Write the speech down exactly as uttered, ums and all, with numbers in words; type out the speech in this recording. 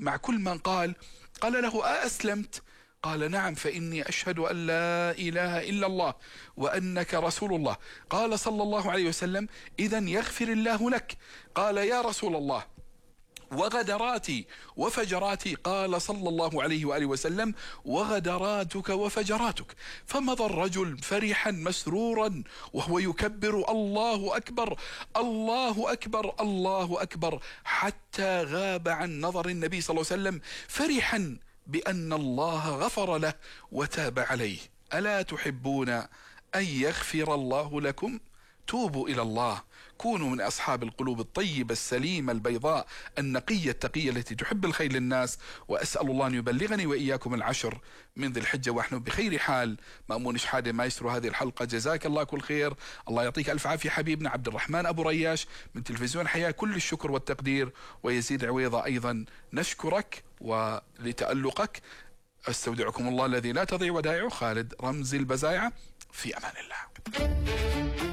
مع كل من قال قال له: أأسلمت؟ قال: نعم، فإني أشهد أن لا إله إلا الله وأنك رسول الله. قال صلى الله عليه وسلم: إذن يغفر الله لك. قال: يا رسول الله، وغدراتي وفجراتي؟ قال صلى الله عليه وآله وسلم: وغدراتك وفجراتك. فمضى الرجل فرحا مسرورا وهو يكبر: الله أكبر الله أكبر الله أكبر، حتى غاب عن نظر النبي صلى الله عليه وسلم، فرحا بأن الله غفر له وتاب عليه. ألا تحبون أن يغفر الله لكم؟ توبوا إلى الله، كونوا من أصحاب القلوب الطيبة السليمة البيضاء النقية التقية التي تحب الخير للناس. وأسأل الله أن يبلغني وإياكم العشر من ذي الحجة ونحن بخير حال. مأمون شحادة مايسترو هذه الحلقة، جزاك الله كل خير. الله يعطيك ألف عافية حبيبنا عبد الرحمن أبو رياش من تلفزيون حياة، كل الشكر والتقدير. ويزيد عويضة أيضا نشكرك ولتألقك. استودعكم الله الذي لا تضيع ودائعه. خالد رمزي البزايعة، في أمان الله.